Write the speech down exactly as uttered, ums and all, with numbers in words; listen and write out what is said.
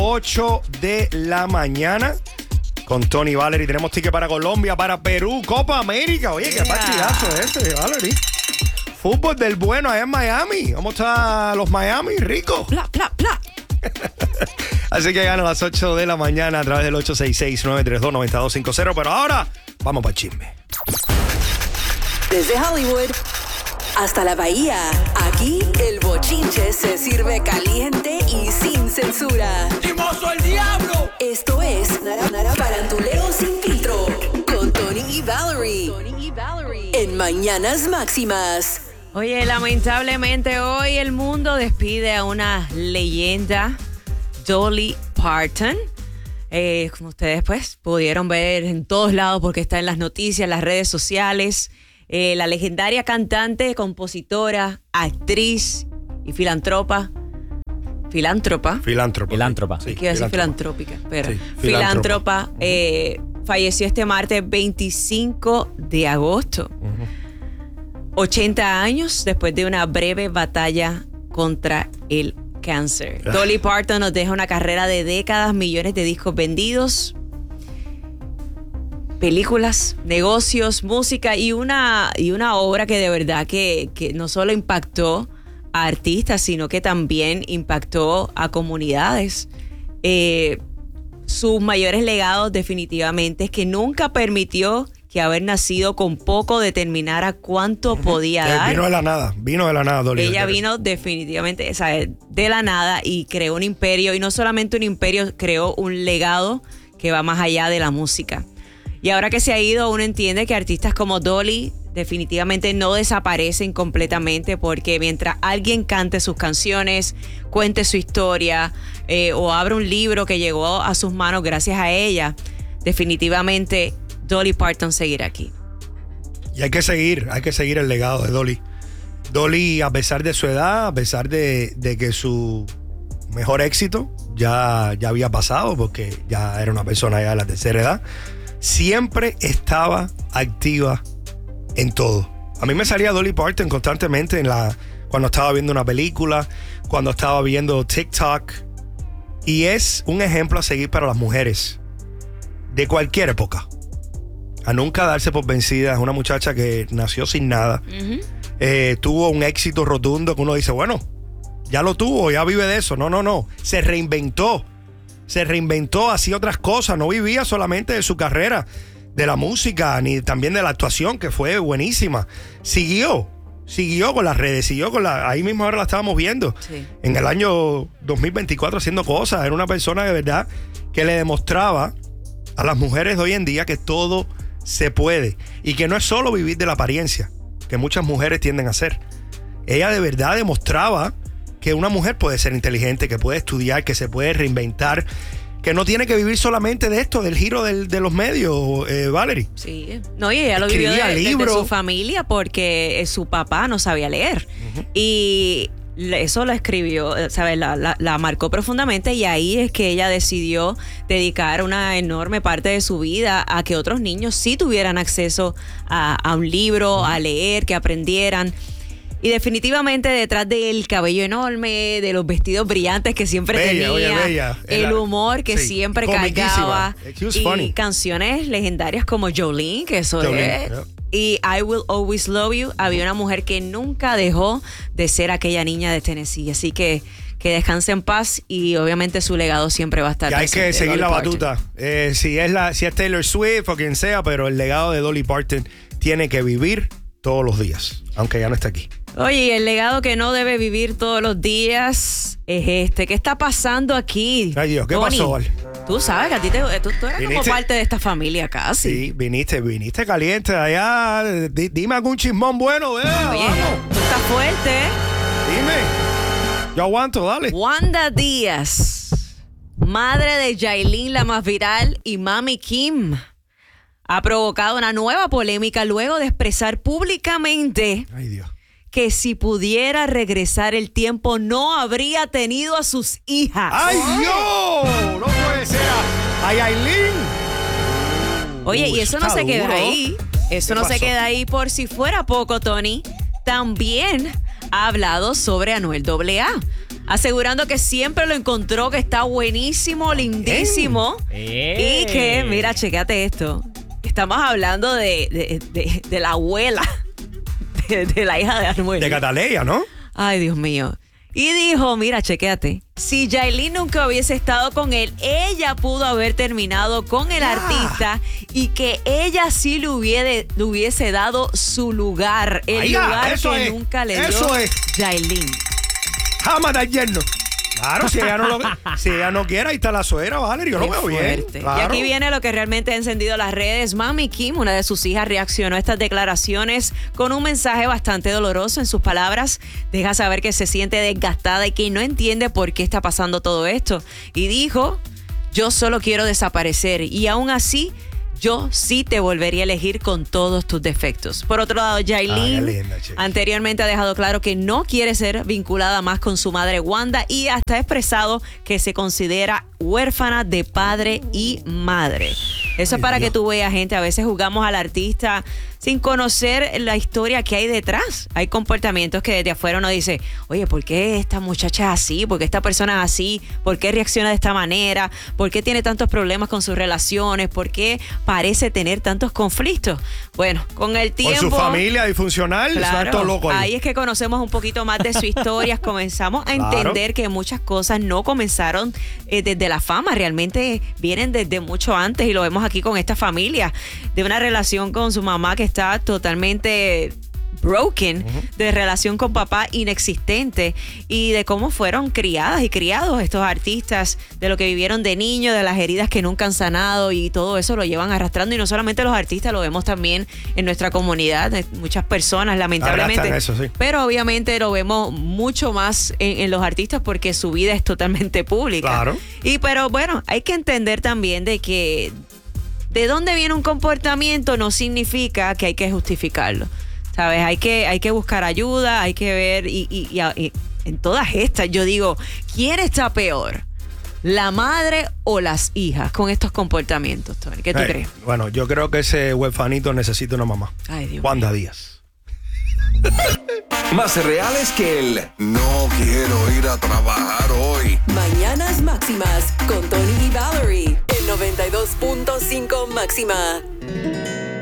ocho de la mañana. Con Tony Valery. Tenemos ticket para Colombia, para Perú, Copa América. Oye, qué partidazo ese, Valery. Fútbol del bueno allá en Miami. ¿Cómo están los Miami, ricos? Pla, pla, pla. Así que gana a las ocho de la mañana a través del ocho seis seis, nueve tres dos, nueve dos cinco cero. Pero ahora, vamos para el chisme. Desde Hollywood hasta la Bahía, aquí el bochinche se sirve caliente y sin censura. ¡Chimoso el diablo! Esto es Nara, Nara Faranduleo Sin Filtro con Tony y Valery. Tony y Valery en Mañanas Máximas. Oye, lamentablemente hoy el mundo despide a una leyenda, Dolly Parton. Eh, como ustedes pues pudieron ver en todos lados porque está en las noticias, en las redes sociales. Eh, la legendaria cantante, compositora, actriz y filántropa. Filántropa. Filántropa. Filántropa. Sí, Quiero decir filantrópica, pero sí, filántropa. filántropa. Eh, falleció este martes veinticinco de agosto. Uh-huh. ochenta años después de una breve batalla contra el cáncer. Ah. Dolly Parton nos deja una carrera de décadas, millones de discos vendidos, películas, negocios, música y una, y una obra que de verdad que, que no solo impactó a artistas, sino que también impactó a comunidades. Eh, sus mayores legados definitivamente es que nunca permitió que haber nacido con poco determinara cuánto podía eh, dar. Vino de la nada, vino de la nada, Dolly. Ella vino definitivamente, o sea, de la nada y creó un imperio, y no solamente un imperio, creó un legado que va más allá de la música. Y ahora que se ha ido, uno entiende que artistas como Dolly definitivamente no desaparecen completamente, porque mientras alguien cante sus canciones, cuente su historia eh, o abra un libro que llegó a sus manos gracias a ella, definitivamente Dolly Parton seguirá aquí. Y hay que seguir, hay que seguir el legado de Dolly. Dolly, a pesar de su edad, a pesar de, de que su mejor éxito ya, ya había pasado, porque ya era una persona ya de la tercera edad, siempre estaba activa en todo. A mí me salía Dolly Parton constantemente en la, cuando estaba viendo una película, cuando estaba viendo TikTok. Y es un ejemplo a seguir para las mujeres de cualquier época. A nunca darse por vencida. Es una muchacha que nació sin nada. Uh-huh. Eh, tuvo un éxito rotundo que uno dice, bueno, ya lo tuvo, ya vive de eso. No, no, no. Se reinventó. Se reinventó, hacía otras cosas, no vivía solamente de su carrera, de la música, ni también de la actuación, que fue buenísima. Siguió, siguió con las redes, siguió con la... Ahí mismo ahora la estábamos viendo. Sí. En el año dos mil veinticuatro haciendo cosas. Era una persona de verdad que le demostraba a las mujeres de hoy en día que todo se puede. Y que no es solo vivir de la apariencia, que muchas mujeres tienden a hacer. Ella de verdad demostraba que una mujer puede ser inteligente, que puede estudiar, que se puede reinventar, que no tiene que vivir solamente de esto, del giro del, de los medios, eh, Valery. Sí, no, y ella lo vivió de, de su familia porque su papá no sabía leer. Uh-huh. Y eso lo escribió, ¿sabes? La, la, la marcó profundamente, y ahí es que ella decidió dedicar una enorme parte de su vida a que otros niños sí tuvieran acceso a, a un libro, uh-huh. a leer, que aprendieran. Y definitivamente detrás del cabello enorme, de los vestidos brillantes que siempre bella, tenía, oye, bella. el Era, humor que sí, siempre cargaba, y funny. Canciones legendarias como Jolene, que eso Jolene, es, yeah. y I Will Always Love You. Había una mujer que nunca dejó de ser aquella niña de Tennessee, así que que descanse en paz, y obviamente su legado siempre va a estar. Y hay que seguir Dolly la Parton. batuta, eh, si, es la, si es Taylor Swift o quien sea, pero el legado de Dolly Parton tiene que vivir todos los días, aunque ya no está aquí. Oye, el legado que no debe vivir todos los días es este. ¿Qué está pasando aquí? Ay Dios, ¿qué Tony, pasó, Val? Tú sabes que a ti te, tú, tú eres ¿Viniste? como parte de esta familia casi. Sí, viniste, viniste caliente de allá. D- dime algún chismón bueno, vea. Oye, vamos. tú estás fuerte, ¿eh? Dime. Yo aguanto, dale. Wanda Díaz, madre de Yailin, la más viral, y Mami Kim, ha provocado una nueva polémica luego de expresar públicamente Ay, Dios. que si pudiera regresar el tiempo no habría tenido a sus hijas. ¡Ay, Dios! No puede ser. ¡Ay, Aileen! Oye, Uy, y eso no está se queda duro. ahí. Eso ¿Qué no pasó? se queda ahí por si fuera poco, Tony. También ha hablado sobre Anuel doble A. asegurando que siempre lo encontró, que está buenísimo, lindísimo. ¡Eh! Y que, mira, chécate esto. Estamos hablando de, de, de, de la abuela, de, de la hija de Anuel. De Cataleya, ¿no? Ay, Dios mío. Y dijo, mira, chequéate, si Yailin nunca hubiese estado con él, ella pudo haber terminado con el Ah. artista y que ella sí le hubiese, le hubiese dado su lugar, el Ahí, ah, lugar eso que es, nunca le eso dio es. Yailin. Jamás da yerno. Claro, si ella no lo, si ella no quiere, ahí está la suegra, Valerie. Yo lo Qué veo bien. fuerte. Claro. Y aquí viene lo que realmente ha encendido las redes. Mami Kim, una de sus hijas, reaccionó a estas declaraciones con un mensaje bastante doloroso. En sus palabras, deja saber que se siente desgastada y que no entiende por qué está pasando todo esto. Y dijo, yo solo quiero desaparecer y aún así yo sí te volvería a elegir con todos tus defectos. Por otro lado, Yailin Ah, qué linda, chica. anteriormente ha dejado claro que no quiere ser vinculada más con su madre Wanda y hasta ha expresado que se considera huérfana de padre y madre. Eso Ay, es para Dios. que tú veas, gente. A veces jugamos al artista sin conocer la historia que hay detrás. Hay comportamientos que desde afuera uno dice, oye, ¿por qué esta muchacha es así? ¿Por qué esta persona es así? ¿Por qué reacciona de esta manera? ¿Por qué tiene tantos problemas con sus relaciones? ¿Por qué parece tener tantos conflictos? Bueno, con el Por tiempo... su familia disfuncional, Claro, suelto loco ahí. ahí es que conocemos un poquito más de su historia, comenzamos a Claro. entender que muchas cosas no comenzaron eh, desde la fama, realmente vienen desde mucho antes y lo vemos aquí con esta familia, de una relación con su mamá que está totalmente broken, de relación con papá inexistente y de cómo fueron criadas y criados estos artistas, de lo que vivieron de niños, de las heridas que nunca han sanado y todo eso lo llevan arrastrando y no solamente los artistas, lo vemos también en nuestra comunidad, de muchas personas lamentablemente, Arrastran eso, sí. pero obviamente lo vemos mucho más en, en los artistas porque su vida es totalmente pública. Claro. Y pero bueno, hay que entender también de que de dónde viene un comportamiento no significa que hay que justificarlo. ¿Sabes? Hay que, hay que buscar ayuda, hay que ver, y, y, y, y en todas estas yo digo, ¿quién está peor? ¿La madre o las hijas con estos comportamientos, Tony? ¿Qué tú Eh, crees? Bueno, yo creo que ese huerfanito necesita una mamá. Ay, Dios Wanda mío. Díaz. Más reales que el no quiero ir a trabajar hoy. Mañanas Máximas con Tony y Valerie en noventa y dos punto cinco Máxima.